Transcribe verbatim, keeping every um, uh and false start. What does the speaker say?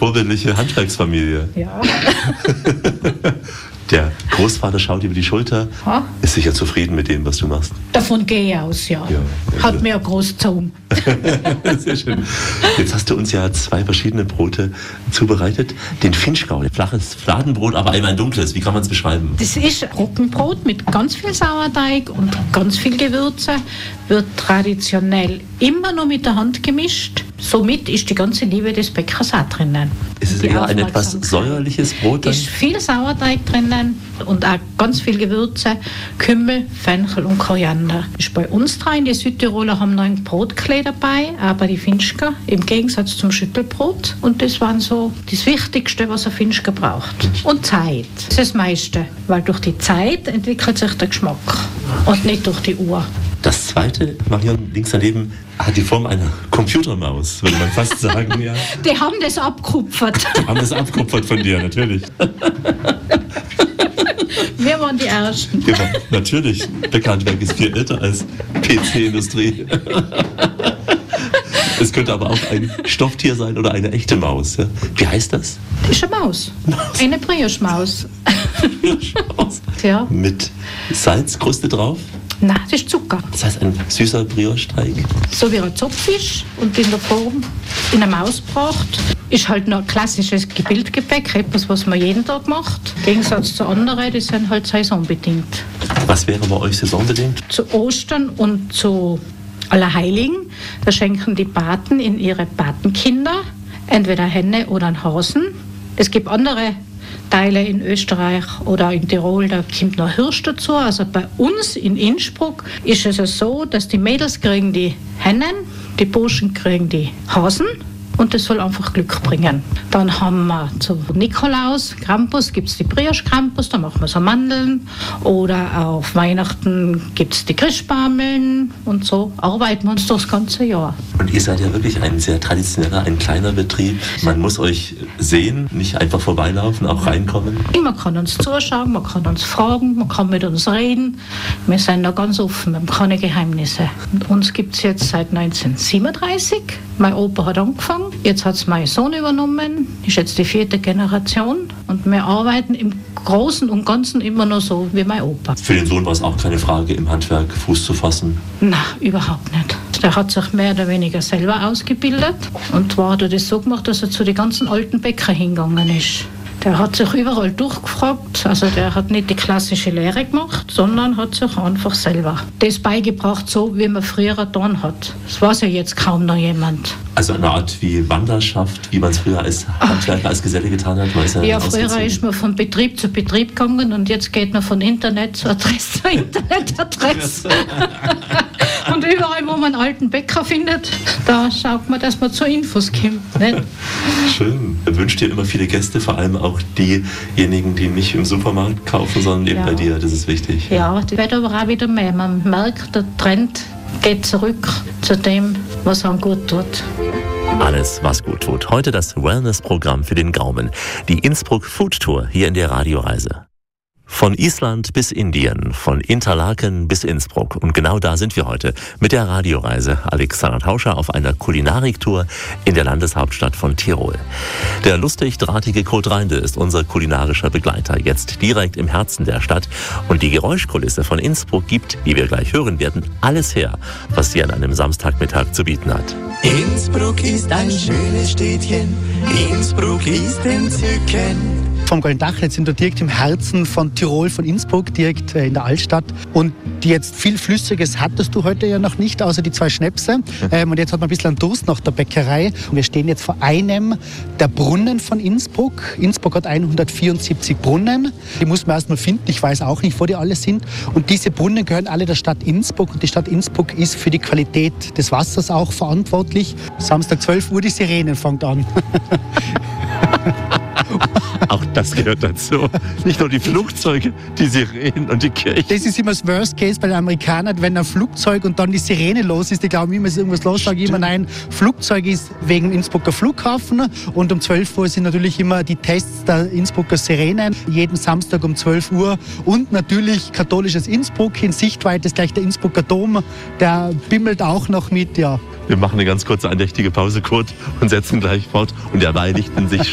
vorbildliche Handwerksfamilie. Ja. Der Großvater schaut über die Schulter, Ha? ist sicher zufrieden mit dem, was du machst. Davon gehe ich aus, ja. Ja, also. Hat mir eine große Zunge. Sehr schön. Jetzt hast du uns ja zwei verschiedene Brote zubereitet. Den Finchgau, flaches Fladenbrot, aber einmal ein dunkles. Wie kann man es beschreiben? Das ist Roggenbrot mit ganz viel Sauerteig und ganz viel Gewürze. Wird traditionell immer nur mit der Hand gemischt. Somit ist die ganze Liebe des Bäckers auch drinnen. Ist es Die eher ein etwas Aufmerksamkeit. säuerliches Brot dann? Ist viel Sauerteig drinnen und auch ganz viel Gewürze, Kümmel, Fenchel und Koriander. Ist bei uns dran, die Südtiroler haben noch ein Brotklee dabei, aber die Finchgau im Gegensatz zum Schüttelbrot. Und das waren so das Wichtigste, was ein Finchgau braucht. Und Zeit. Das ist das meiste, weil durch die Zeit entwickelt sich der Geschmack und nicht durch die Uhr. Das zweite, Marion, links daneben, hat die Form einer Computermaus, würde man fast sagen. Ja. Die haben das abkupfert. Die haben das abkupfert von dir, natürlich. Wir waren die Ersten. Ja, natürlich. Bäckerhandwerk ist viel älter als P C-Industrie. Es könnte aber auch ein Stofftier sein oder eine echte Maus. Ja. Wie heißt das? Das ist eine Maus. Maus. Eine Brioche-Maus. Maus. Ja. Mit Salzkruste drauf. Nein, das ist Zucker. Das heißt ein süßer Brioche-Teig. So wie ein Zopffisch und in der Form in eine Maus gebracht. Ist halt noch ein klassisches Gebildgebäck, etwas, was man jeden Tag macht. Im Gegensatz zu anderen, die sind halt saisonbedingt. Was wäre bei euch saisonbedingt? Zu Ostern und zu Allerheiligen, da schenken die Paten in ihre Patenkinder entweder Henne oder einen Hasen. Es gibt andere Teile in Österreich oder in Tirol, da kommt noch Hirsch dazu. Also bei uns in Innsbruck ist es ja so, dass die Mädels kriegen die Hennen, die Burschen kriegen die Hasen. Und das soll einfach Glück bringen. Dann haben wir zu Nikolaus, Krampus, gibt es die Brioche-Krampus, da machen wir so Mandeln. Oder auf Weihnachten gibt es die Christbaumeln. Und so arbeiten wir uns das ganze Jahr. Und ihr seid ja wirklich ein sehr traditioneller, ein kleiner Betrieb. Man muss euch sehen, nicht einfach vorbeilaufen, auch reinkommen. Man kann uns zuschauen, man kann uns fragen, man kann mit uns reden. Wir sind da ganz offen, wir haben keine Geheimnisse. Und uns gibt es jetzt seit neunzehnhundertsiebenunddreißig. Mein Opa hat angefangen. Jetzt hat es mein Sohn übernommen, ist jetzt die vierte Generation und wir arbeiten im Großen und Ganzen immer noch so wie mein Opa. Für den Sohn war es auch keine Frage, im Handwerk Fuß zu fassen? Nein, überhaupt nicht. Der hat sich mehr oder weniger selber ausgebildet und zwar hat er das so gemacht, dass er zu den ganzen alten Bäckern hingegangen ist. Der hat sich überall durchgefragt, also der hat nicht die klassische Lehre gemacht, sondern hat sich einfach selber das beigebracht, so wie man früher getan hat. Das weiß ja jetzt kaum noch jemand. Also eine Art wie Wanderschaft, wie man es früher als Handwerker, als Geselle getan hat? Man ist ja Ja, früher ausgezogen. ist man von Betrieb zu Betrieb gegangen und jetzt geht man von Internet zu Adresse zu Internetadresse. Und überall, wo man einen alten Bäcker findet, da schaut man, dass man zu Infos kommt. Nicht? Schön. Wünscht dir immer viele Gäste, vor allem auch diejenigen, die nicht im Supermarkt kaufen, sondern eben Ja. bei dir. Das ist wichtig. Ja, das wird aber auch wieder mehr. Man merkt, der Trend geht zurück zu dem, was einem gut tut. Alles, was gut tut. Heute das Wellness-Programm für den Gaumen. Die Innsbruck Food Tour hier in der Radioreise. Von Island bis Indien, von Interlaken bis Innsbruck. Und genau da sind wir heute mit der Radioreise. Alexander Tauscher auf einer Kulinariktour in der Landeshauptstadt von Tirol. Der lustig-drahtige Kurt Reinde ist unser kulinarischer Begleiter, jetzt direkt im Herzen der Stadt. Und die Geräuschkulisse von Innsbruck gibt, wie wir gleich hören werden, alles her, was sie an einem Samstagmittag zu bieten hat. Innsbruck ist ein schönes Städtchen, Innsbruck ist entzückend. Vom Goldendachl sind wir direkt im Herzen von Tirol, von Innsbruck, direkt in der Altstadt. Und jetzt viel Flüssiges hattest du heute ja noch nicht, außer die zwei Schnäpse. Ähm, und jetzt hat man ein bisschen einen Durst nach der Bäckerei. Und wir stehen jetzt vor einem der Brunnen von Innsbruck. Innsbruck hat hundertvierundsiebzig Brunnen. Die muss man erst mal finden. Ich weiß auch nicht, wo die alle sind. Und diese Brunnen gehören alle der Stadt Innsbruck. Und die Stadt Innsbruck ist für die Qualität des Wassers auch verantwortlich. Samstag zwölf Uhr, die Sirenen fängt an. Auch das gehört dazu. Nicht nur die Flugzeuge, die Sirenen und die Kirche. Das ist immer das Worst Case bei den Amerikanern, wenn ein Flugzeug und dann die Sirene los ist. Die glauben immer, es ist irgendwas los. Sage ich immer, nein, Flugzeug ist wegen dem Innsbrucker Flughafen. Und um zwölf Uhr sind natürlich immer die Tests der Innsbrucker Sirenen. Jeden Samstag um zwölf Uhr. Und natürlich katholisches Innsbruck. In Sichtweite ist gleich der Innsbrucker Dom. Der bimmelt auch noch mit, ja. Wir machen eine ganz kurze andächtige Pause, Kurt, und setzen gleich fort. Und derweil lichten sich